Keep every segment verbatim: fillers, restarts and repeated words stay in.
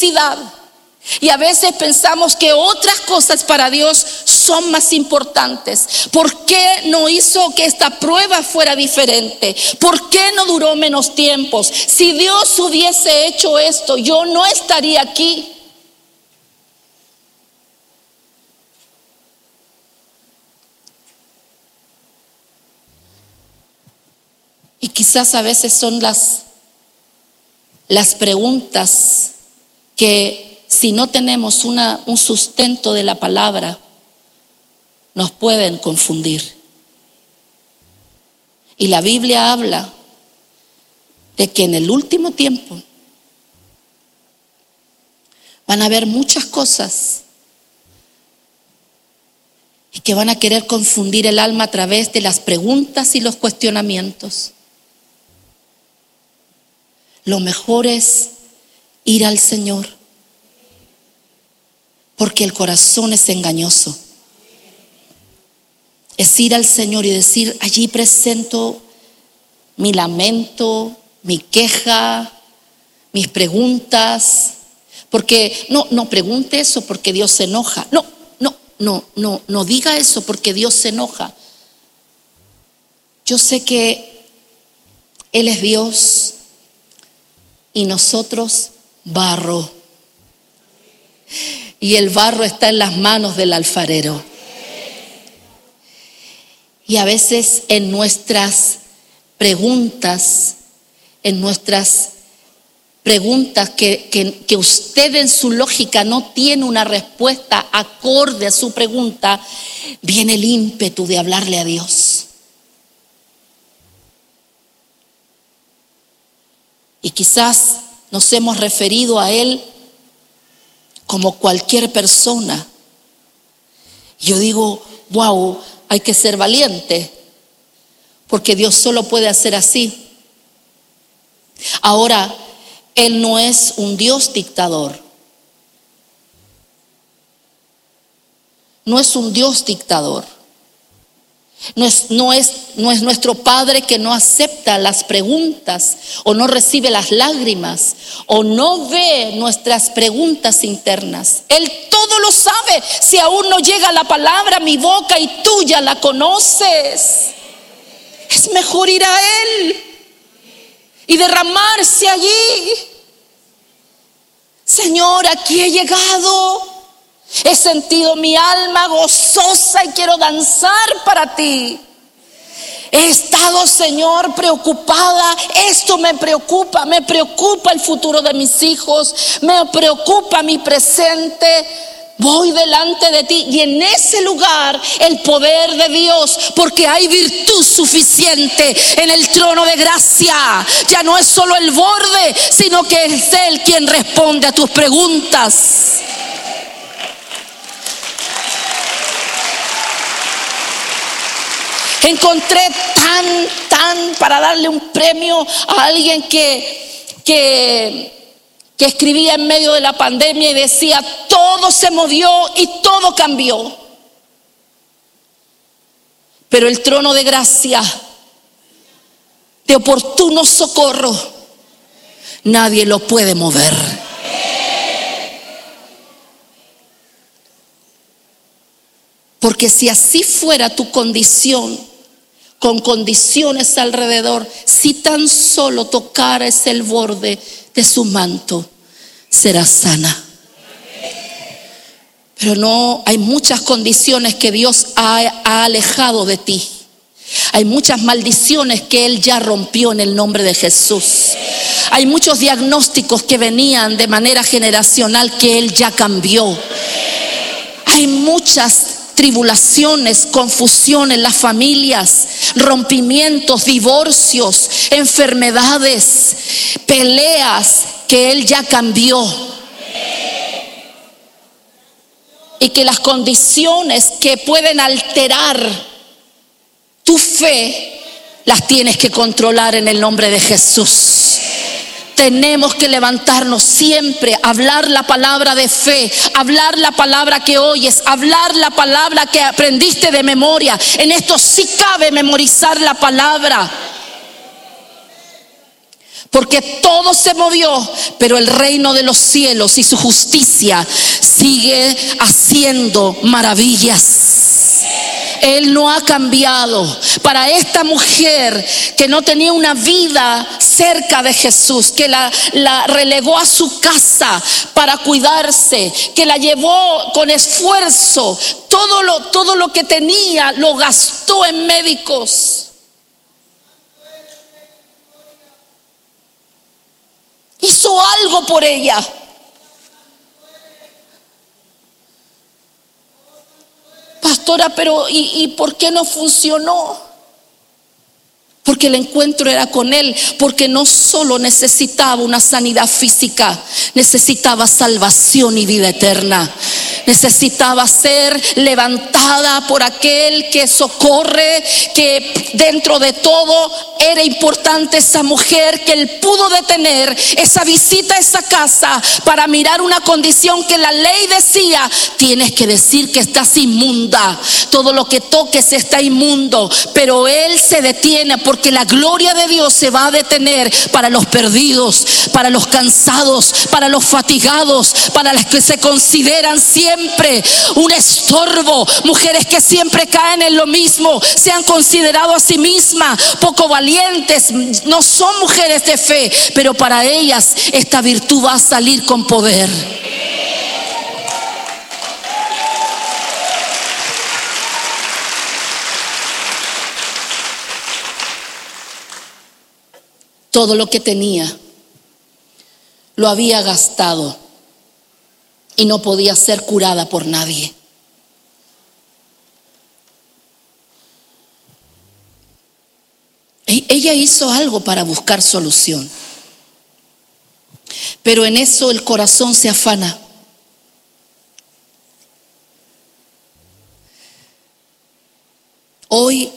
Y a veces pensamos que otras cosas para Dios son más importantes. ¿Por qué no hizo que esta prueba fuera diferente? ¿Por qué no duró menos tiempos? Si Dios hubiese hecho esto, yo no estaría aquí. Y quizás a veces son las, las preguntas que, si no tenemos una, un sustento de la palabra, nos pueden confundir. Y la Biblia habla de que en el último tiempo van a haber muchas cosas y que van a querer confundir el alma a través de las preguntas y los cuestionamientos. Lo mejor es ir al Señor, porque el corazón es engañoso. Es ir al Señor y decir: allí presento mi lamento, mi queja, mis preguntas. Porque no, no pregunte eso porque Dios se enoja. No, no, no, no, no diga eso porque Dios se enoja. Yo sé que Él es Dios y nosotros barro. Y el barro está en las manos del alfarero. Y a veces en nuestras preguntas, en nuestras preguntas que, que, que usted en su lógica no tiene una respuesta acorde a su pregunta, viene el ímpetu de hablarle a Dios. Y quizás nos hemos referido a Él como cualquier persona. Yo digo: wow, hay que ser valiente, porque Dios solo puede hacer así. Ahora, Él no es un Dios dictador. No es un Dios dictador. No es, no es, no es nuestro Padre que no acepta las preguntas o no recibe las lágrimas o no ve nuestras preguntas internas. Él todo lo sabe. Si aún no llega la palabra a mi boca y tú ya la conoces, es mejor ir a Él y derramarse allí. Señor, aquí he llegado. He sentido mi alma gozosa y quiero danzar para ti. He estado, Señor, preocupada. Esto me preocupa. Me preocupa el futuro de mis hijos. Me preocupa mi presente. Voy delante de ti. Y en ese lugar el poder de Dios, porque hay virtud suficiente en el trono de gracia. Ya no es solo el borde, sino que es Él quien responde a tus preguntas. Encontré tan, tan, para darle un premio a alguien que, que, que escribía en medio de la pandemia y decía: todo se movió y todo cambió, pero el trono de gracia, de oportuno socorro, nadie lo puede mover. Porque si así fuera tu condición, con condiciones alrededor, si tan solo tocaras el borde de su manto, serás sana. Pero no, hay muchas condiciones que Dios ha, ha alejado de ti. Hay muchas maldiciones que Él ya rompió en el nombre de Jesús. Hay muchos diagnósticos que venían de manera generacional que Él ya cambió. Hay muchas tribulaciones, confusión en las familias, rompimientos, divorcios, enfermedades, peleas que Él ya cambió. Y que las condiciones que pueden alterar tu fe las tienes que controlar en el nombre de Jesús. Tenemos que levantarnos siempre, hablar la palabra de fe, hablar la palabra que oyes, hablar la palabra que aprendiste de memoria. En esto sí cabe memorizar la palabra. Porque todo se movió, pero el reino de los cielos y su justicia sigue haciendo maravillas. Él no ha cambiado. Para esta mujer que no tenía una vida cerca de Jesús, que la, la relegó a su casa para cuidarse, que la llevó con esfuerzo, todo lo, todo lo que tenía lo gastó en médicos. Hizo algo por ella. Pastora, pero ¿y, y por qué no funcionó? Porque el encuentro era con Él, porque no solo necesitaba una sanidad física, necesitaba salvación y vida eterna. Necesitaba ser levantada por aquel que socorre, que dentro de todo era importante esa mujer, que Él pudo detener esa visita a esa casa para mirar una condición que la ley decía: tienes que decir que estás inmunda, todo lo que toques está inmundo. Pero Él se detiene porque la gloria de Dios se va a detener para los perdidos, para los cansados, para los fatigados, para los que se consideran siempre un estorbo, mujeres que siempre caen en lo mismo, se han considerado a sí mismas poco valientes, no son mujeres de fe, pero para ellas esta virtud va a salir con poder. Todo lo que tenía lo había gastado y no podía ser curada por nadie. Ella hizo algo para buscar solución, pero en eso el corazón se afana. Hoy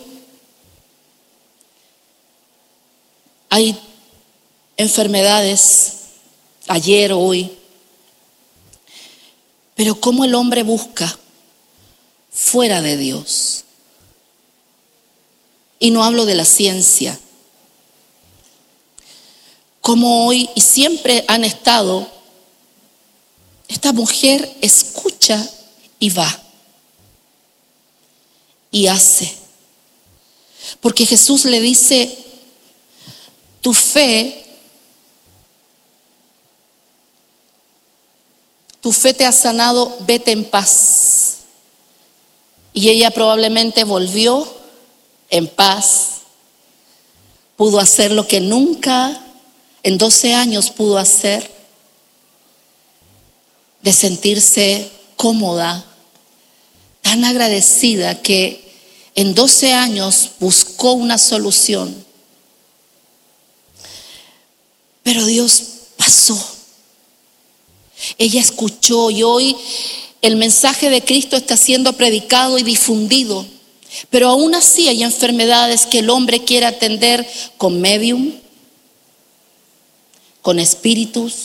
hay enfermedades, ayer, hoy, pero cómo el hombre busca fuera de Dios. Y no hablo de la ciencia. Como hoy y siempre han estado, esta mujer escucha y va y hace. Porque Jesús le dice: tu fe, tu fe te ha sanado, vete en paz. Y ella probablemente volvió en paz, pudo hacer lo que nunca en doce años pudo hacer, de sentirse cómoda, tan agradecida que en doce años buscó una solución. Pero Dios pasó. Ella escuchó y hoy el mensaje de Cristo está siendo predicado y difundido. Pero aún así hay enfermedades que el hombre quiere atender con medium, con espíritus,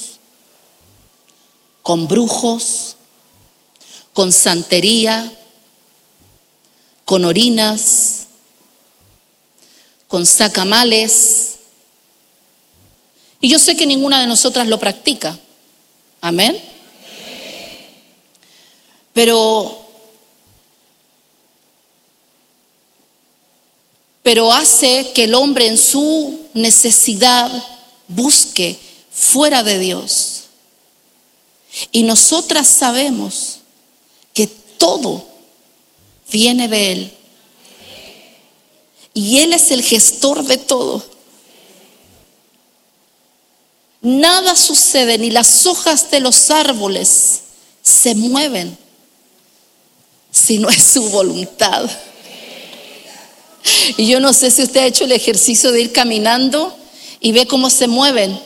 con brujos, con santería, con orinas, con sacamales. Y yo sé que ninguna de nosotras lo practica. Amén. Pero pero hace que el hombre en su necesidad busque fuera de Dios. Y nosotras sabemos que todo viene de Él. Y Él es el gestor de todo. Nada sucede, ni las hojas de los árboles se mueven si no es su voluntad. Y yo no sé si usted ha hecho el ejercicio de ir caminando y ve cómo se mueven.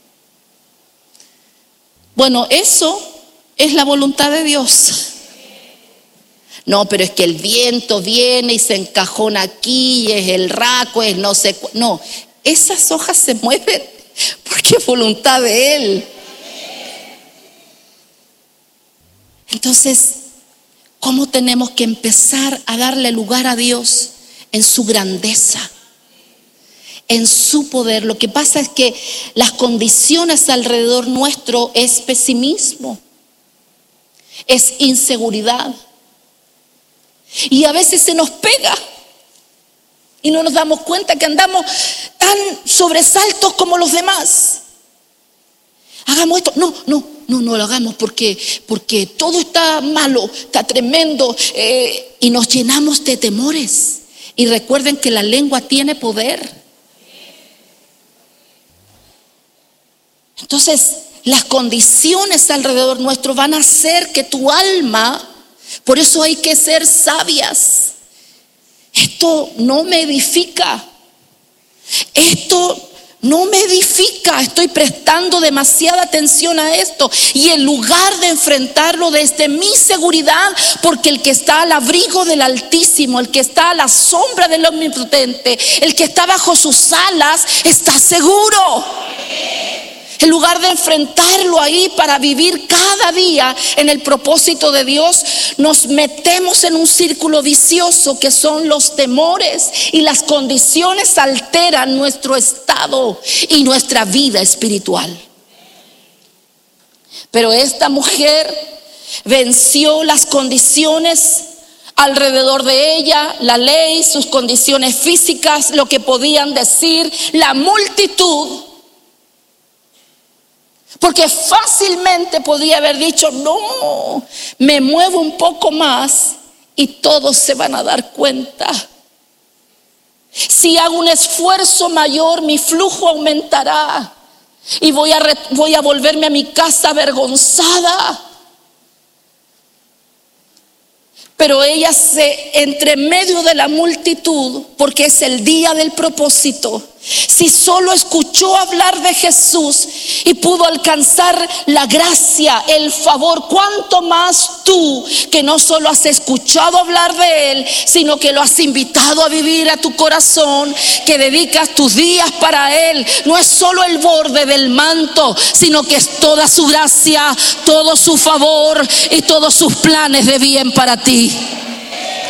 Bueno, eso es la voluntad de Dios. No, pero es que el viento viene y se encajona aquí, y es el raco, es no sé cu- No, esas hojas se mueven porque es voluntad de Él. Entonces, ¿cómo tenemos que empezar a darle lugar a Dios en su grandeza, en su poder. Lo que pasa es que las condiciones alrededor nuestro es pesimismo, es inseguridad. Y a veces se nos pega y no nos damos cuenta que andamos tan sobresaltos como los demás. Hagamos esto. No, no, no, no lo hagamos porque, porque todo está malo, está tremendo. Eh, y nos llenamos de temores. Y recuerden que la lengua tiene poder. Entonces, las condiciones alrededor nuestro van a hacer que tu alma, por eso hay que ser sabias. Esto no me edifica. Esto no me edifica. Estoy prestando demasiada atención a esto. Y en lugar de enfrentarlo desde mi seguridad, porque el que está al abrigo del Altísimo, el que está a la sombra del Omnipotente, el que está bajo sus alas, está seguro. En lugar de enfrentarlo ahí para vivir cada día en el propósito de Dios, nos metemos en un círculo vicioso que son los temores, y las condiciones alteran nuestro estado y nuestra vida espiritual. Pero esta mujer venció las condiciones alrededor de ella, la ley, sus condiciones físicas, lo que podían decir, la multitud. Porque fácilmente podría haber dicho, no, me muevo un poco más y todos se van a dar cuenta. Si hago un esfuerzo mayor, mi flujo aumentará y voy a, re- voy a volverme a mi casa avergonzada. Pero ella se, entre medio de la multitud, porque es el día del propósito, si solo escuchó hablar de Jesús y pudo alcanzar la gracia, el favor, cuánto más tú, que no solo has escuchado hablar de Él, sino que lo has invitado a vivir a tu corazón, que dedicas tus días para Él. No es solo el borde del manto, sino que es toda su gracia, todo su favor y todos sus planes de bien para ti.